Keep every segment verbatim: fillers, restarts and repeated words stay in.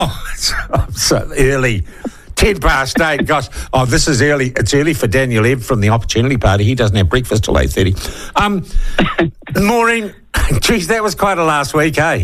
Oh, it's, I'm so early. Ten past eight. Gosh, oh, this is early. It's early for Daniel Ebb from the Opportunity Party. He doesn't have breakfast till eight thirty. Um, Maureen, geez, that was quite a last week, eh?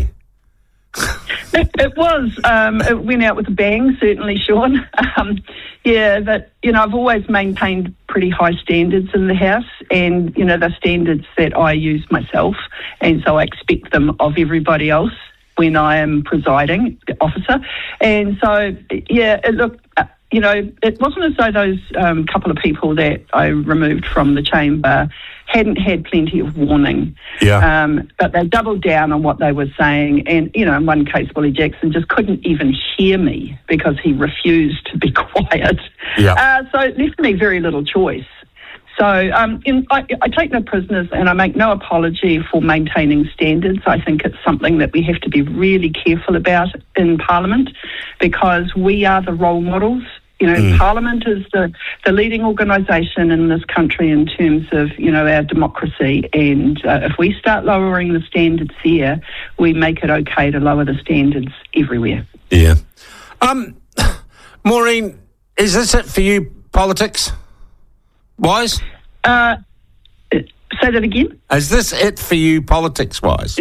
It, it was. Um, it went out with a bang, certainly, Sean. Um, yeah, but, you know, I've always maintained pretty high standards in the House, and, you know, the standards that I use myself, and so I expect them of everybody else when I am presiding officer. And so, yeah, it, look, uh, you know, it wasn't as though those um, couple of people that I removed from the chamber hadn't had plenty of warning. Yeah. Um, but they doubled down on what they were saying. And, you know, in one case, Willie Jackson just couldn't even hear me because he refused to be quiet. Yeah. Uh, so it left me very little choice. So um, in, I, I take no prisoners, and I make no apology for maintaining standards. I think it's something that we have to be really careful about in Parliament, because we are the role models. You know, mm. Parliament is the, the leading organisation in this country in terms of, you know, our democracy. And uh, if we start lowering the standards here, we make it okay to lower the standards everywhere. Yeah. Um, Maureen, is this it for you, politics wise? Uh, say that again? Is this it for you, politics wise?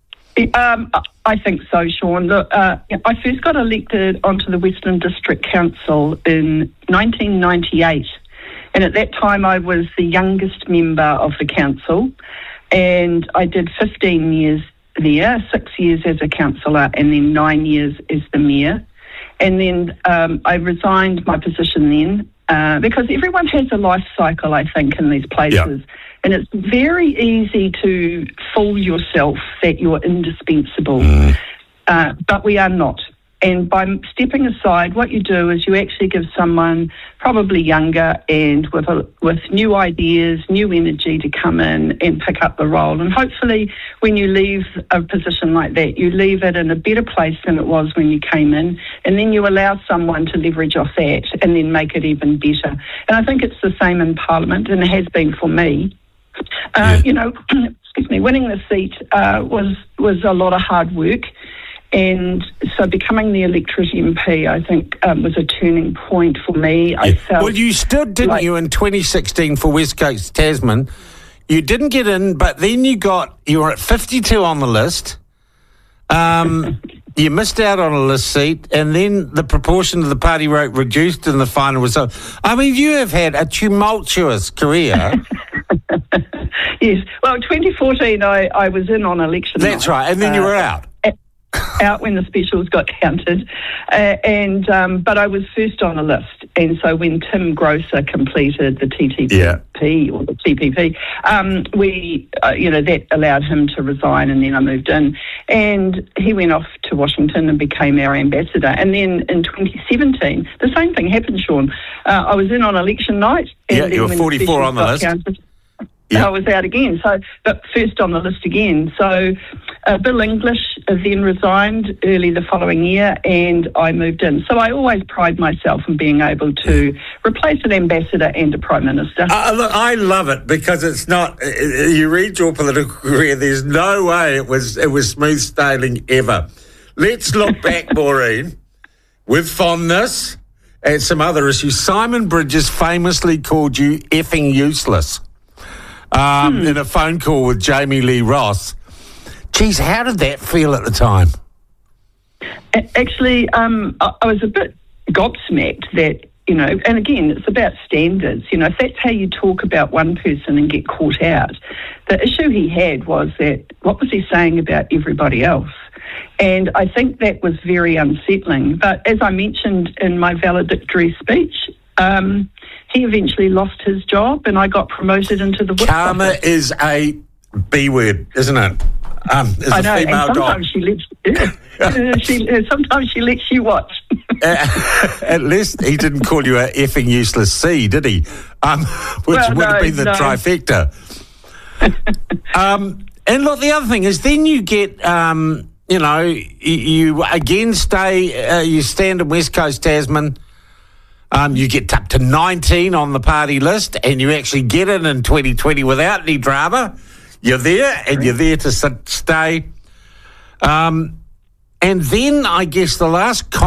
Um, I think so, Sean. Look, uh, I first got elected onto the Western District Council in nineteen ninety-eight, and at that time I was the youngest member of the council, and I did fifteen years there, six years as a councillor, and then nine years as the mayor. And then um, I resigned my position then uh, because everyone has a life cycle, I think, in these places. Yeah. And it's very easy to fool yourself that you're indispensable, mm. uh, but we are not. And by stepping aside, what you do is you actually give someone probably younger and with a, with new ideas, new energy to come in and pick up the role. And hopefully when you leave a position like that, you leave it in a better place than it was when you came in, and then you allow someone to leverage off that and then make it even better. And I think it's the same in Parliament, and it has been for me. Uh, yeah. You know, excuse me, winning the seat uh, was was a lot of hard work, and so becoming the electorate M P, I think, um, was a turning point for me. Yeah. I felt well, you stood, didn't like, you, in twenty sixteen for West Coast Tasman? You didn't get in, but then you got you were at fifty-two on the list. Um, you missed out on a list seat, and then the proportion of the party vote reduced in the final result. I mean, you have had a tumultuous career. Yes. Well, twenty fourteen, I, I was in on election That's night. right, and then uh, you were out. out when the specials got counted. Uh, and um, but I was first on the list. And so when Tim Grosser completed the T T P yeah. or the T P P, um, we, uh, you know, that allowed him to resign, and then I moved in. And he went off to Washington and became our ambassador. And then in twenty seventeen, the same thing happened, Sean. Uh, I was in on election night. And yeah, you were forty-four on the list. Counted, Yep. I was out again, so but first on the list again. So uh, Bill English then resigned early the following year, and I moved in. So I always pride myself in being able to replace an ambassador and a prime minister. Uh, look, I love it because it's not. Uh, you read your political career. There's no way it was it was smooth sailing ever. Let's look back, Maureen, with fondness at some other issues. Simon Bridges famously called you effing useless. Um, hmm. in a phone call with Jamie Lee Ross. Geez, how did that feel at the time? Actually, um, I, I was a bit gobsmacked that, you know, and again, it's about standards. You know, if that's how you talk about one person and get caught out, the issue he had was that what was he saying about everybody else? And I think that was very unsettling. But as I mentioned in my valedictory speech, um, he eventually lost his job, and I got promoted into the whip Karma office. Is a B word, isn't it? Um, is I a know, female and sometimes dog. she lets uh, she, uh, sometimes she lets you watch. uh, at least he didn't call you a effing useless C, did he? Um, which well, would no, have been the no. trifecta. um, and look, the other thing is, then you get, um, you know, you, you again stay, uh, you stand in West Coast Tasman. Um, you get up to nineteen on the party list, and you actually get in in twenty twenty without any drama. You're there, and you're there to sit, stay. Um, And then I guess the last